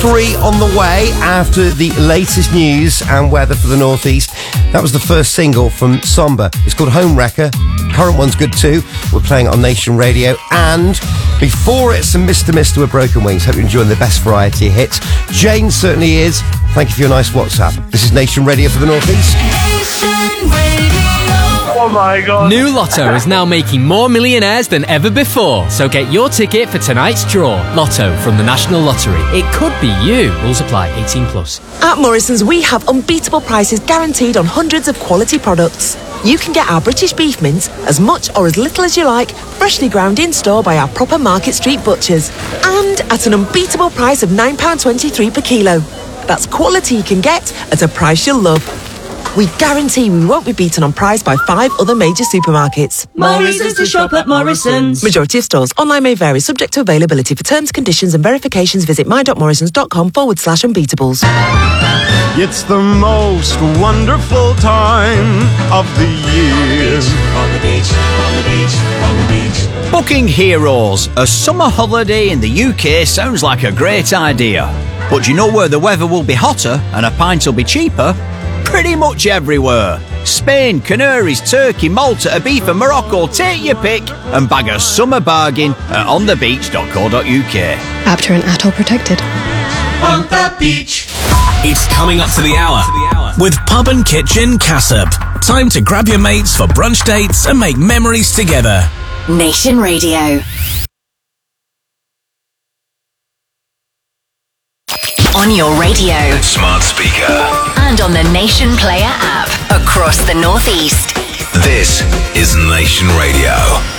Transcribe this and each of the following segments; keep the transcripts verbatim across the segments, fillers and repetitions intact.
Three on the way after the latest news and weather for the northeast. That was the first single from Somber. It's called Home Wrecker. Current one's good too. We're playing it on Nation Radio. And before it, some Mister Mister with Broken Wings. Hope you're enjoying the best variety of hits. Jane certainly is. Thank you for your nice WhatsApp. This is Nation Radio for the northeast. Nation Radio. Oh my God. New Lotto is now making more millionaires than ever before. So get your ticket for tonight's draw. Lotto from the National Lottery. It could be you. Rules apply. eighteen plus. At Morrison's, we have unbeatable prices guaranteed on hundreds of quality products. You can get our British beef mince as much or as little as you like, freshly ground in store by our proper Market Street butchers. And at an unbeatable price of nine pounds twenty-three per kilo. That's quality you can get at a price you'll love. We guarantee we won't be beaten on price by five other major supermarkets. More reasons to shop at Morrison's. Majority of stores. Online may vary, subject to availability. For terms, conditions and verifications, visit my.morrisons.com forward slash unbeatables. It's the most wonderful time of the year. On the beach, on the beach, on the beach. Booking Heroes. A summer holiday in the U K sounds like a great idea. But do you know where the weather will be hotter and a pint will be cheaper? Pretty much everywhere. Spain, Canaries, Turkey, Malta, Ibiza, Morocco. Take your pick and bag a summer bargain at on the beach dot co dot uk. After an atoll protected. On the beach. It's coming up to the hour with Pub and Kitchen Cassop. Time to grab your mates for brunch dates and make memories together. Nation Radio. On your radio, smart speaker, and on the Nation Player app across the Northeast. This is Nation Radio.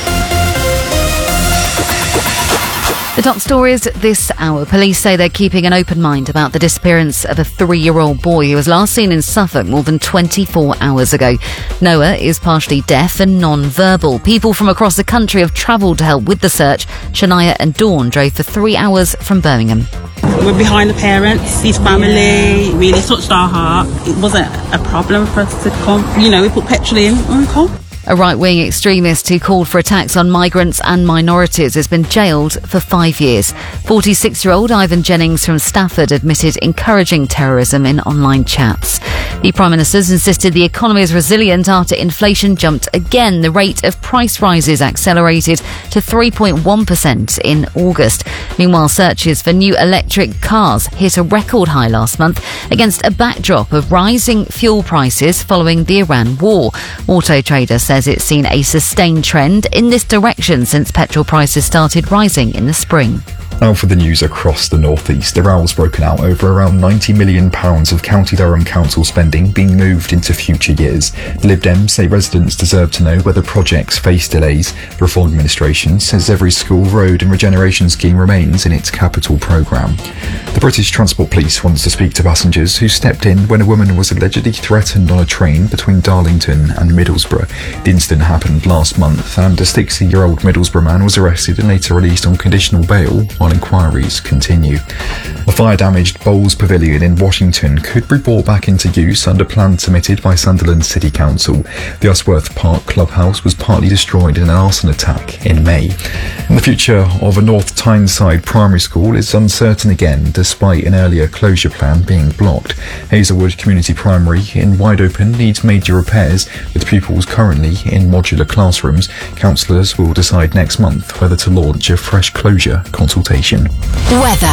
The top stories this hour. Police say they're keeping an open mind about the disappearance of a three-year-old boy who was last seen in Suffolk more than twenty-four hours ago. Noah is partially deaf and non-verbal. People from across the country have travelled to help with the search. Shania and Dawn drove for three hours from Birmingham. We're behind the parents, his family, really touched our heart. It wasn't a problem for us to come. You know, we put petrol in and we come. A right-wing extremist who called for attacks on migrants and minorities has been jailed for five years. forty-six-year-old Ivan Jennings from Stafford admitted encouraging terrorism in online chats. The Prime Minister's insisted the economy is resilient after inflation jumped again. The rate of price rises accelerated to three point one percent in August. Meanwhile, searches for new electric cars hit a record high last month against a backdrop of rising fuel prices following the Iran war. Auto Trader says says it's seen a sustained trend in this direction since petrol prices started rising in the spring. Now for the news across the northeast. The row's broken out over around ninety million pounds of County Durham Council spending being moved into future years. The Lib Dems say residents deserve to know whether projects face delays. The Reform Administration says every school, road and regeneration scheme remains in its capital programme. The British Transport Police wants to speak to passengers who stepped in when a woman was allegedly threatened on a train between Darlington and Middlesbrough. The incident happened last month and a sixty-year-old Middlesbrough man was arrested and later released on conditional bail while inquiries continue. A fire-damaged Bowls Pavilion in Washington could be brought back into use under plans submitted by Sunderland City Council. The Usworth Park clubhouse was partly destroyed in an arson attack in May. And the future of a North Tyneside primary school is uncertain again, despite an earlier closure plan being blocked. Hazelwood Community Primary in Wide Open needs major repairs, with pupils currently in modular classrooms. Councillors will decide next month whether to launch a fresh closure consultation. Weather.